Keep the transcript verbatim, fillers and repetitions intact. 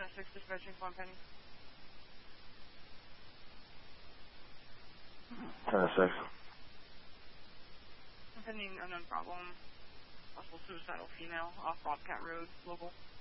oh six dispatching Swan Penny. ten oh six. Pending unknown problem. Possible suicidal female off Bobcat Road, local.